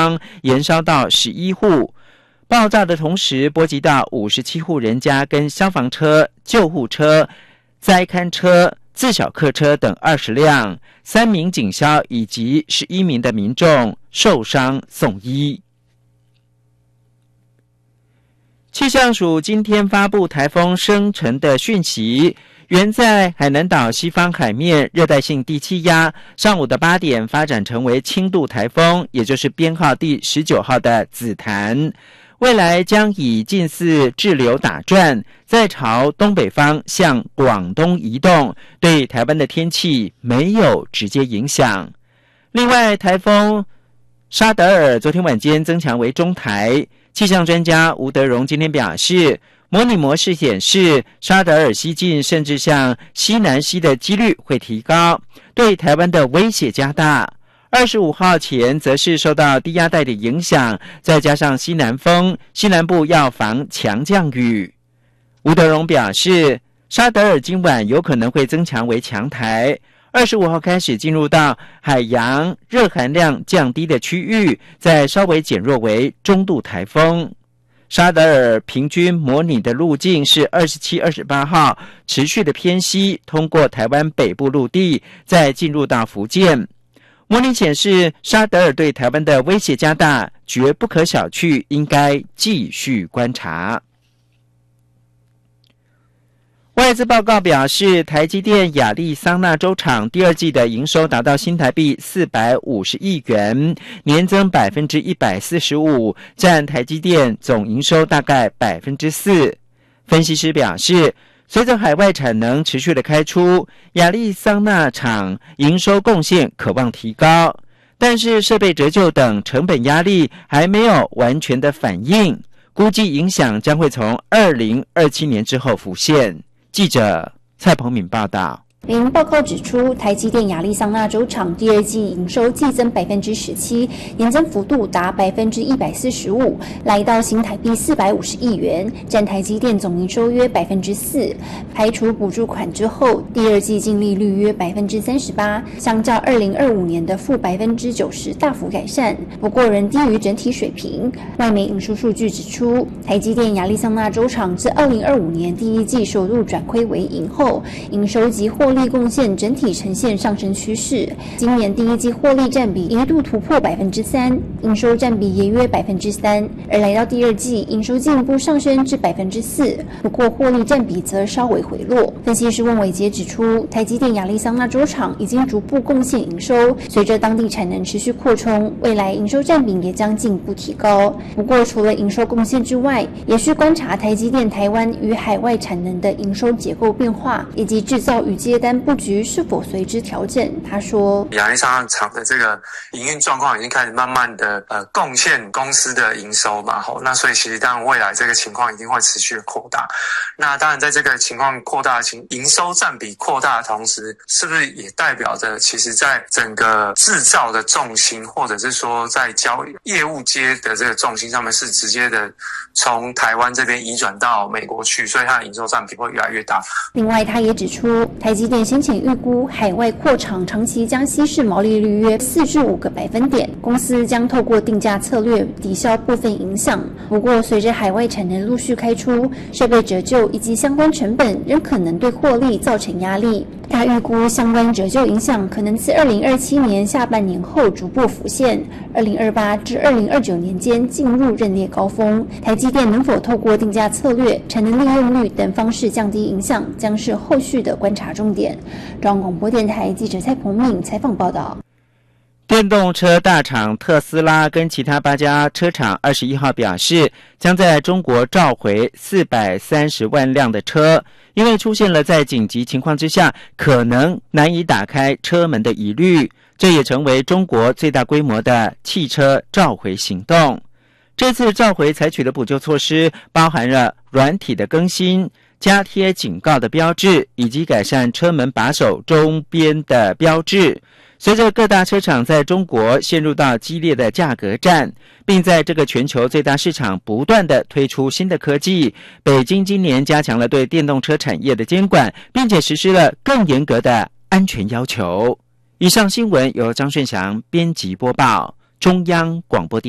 方，延烧到11户。爆炸的同时波及到57户人家跟消防车、救护车、灾勘车、自小客车等20辆，3名警消以及11名的民众受伤送医。气象署今天发布台风生成的讯息，原在海南岛西方海面热带性低气压，上午的8点发展成为轻度台风，也就是编号第19号的紫檀。未来将以近似滞留打转，再朝东北方向广东移动，对台湾的天气没有直接影响。另外，台风沙德尔昨天晚间增强为中台，气象专家吴德荣今天表示，模拟模式显示沙德尔西进甚至向西南西的几率会提高，对台湾的威胁加大。25号前则是受到低压带的影响，再加上西南风，西南部要防强降雨。吴德荣表示，沙德尔今晚有可能会增强为强台，25号开始进入到海洋热含量降低的区域，再稍微减弱为中度台风。沙德尔平均模拟的路径是27、28号持续的偏西，通过台湾北部陆地，再进入到福建。模拟显示，沙德尔对台湾的威胁加大，绝不可小觑，应该继续观察。外资报告表示，台积电亚利桑那州厂第二季的营收达到新台币450亿元，年增145%，占台积电总营收大概4%。分析师表示，随着海外产能持续的开出，亚利桑那厂营收贡献可望提高，但是设备折旧等成本压力还没有完全的反应，估计影响将会从2027年之后浮现。记者蔡鹏敏报道。 报告指出，台积电亚利桑那州厂第二季营收季增17%，年增幅度达145%，来到新台币450亿元，占台积电总营收约4%。排除补助款之后，第二季净利率约38%，相较2025年的负90%大幅改善，不过仍低于整体水平。外媒引述数据指出，台积电亚利桑那州厂自2025年第一季收入转亏为盈后，营收及获利贡献整体呈现上升趋势，今年第一季获利占比一度突破3%，营收占比也约3%，而来到第二季，营收进一步上升至4%，不过获利占比则稍微回落。分析师温伟杰指出，台积电亚利桑那州厂已经逐步贡献营收，随着当地产能持续扩充，未来营收占比也将进一步提高。不过，除了营收贡献之外，也需观察台积电台湾与海外产能的营收结构变化，以及制造与接单布局是否随之调整。他说， 亚利桑那厂的这个营运状况已经开始慢慢的贡献公司的营收嘛，那所以其实当然未来这个情况一定会持续的扩大。那当然在这个情况扩大营收占比扩大的同时，是不是也代表着其实在整个制造的重心，或者是说在业务接的这个重心上面是直接的从台湾这边移转到美国去，所以它的营收占比会越来越大。 另外他也指出，台积电先前预估海外扩厂长期将稀释毛利率约4至5个百分点，公司将透过定价策略抵消部分影响。不过随着海外产能陆续开出，设备折旧以及相关成本仍可能对获利造成压力。他预估相关折旧影响可能自2027年下半年后逐步浮现，2028至2029年间进入认列高峰。台积电能否透过定价策略、产能利用率等方式降低影响，将是后续的观察重点。中央广播电台记者蔡鹏敏采访报道。 电动车大厂特斯拉跟其他8家车厂21号表示，将在中国召回430万辆的车，因为出现了在紧急情况之下可能难以打开车门的疑虑，这也成为中国最大规模的汽车召回行动。这次召回采取的补救措施包含了软体的更新、加贴警告的标志，以及改善车门把手周边的标志。随着各大车厂在中国陷入到激烈的价格战，并在这个全球最大市场不断的推出新的科技，北京今年加强了对电动车产业的监管，并且实施了更严格的安全要求。以上新闻由张顺祥编辑播报，中央广播电台。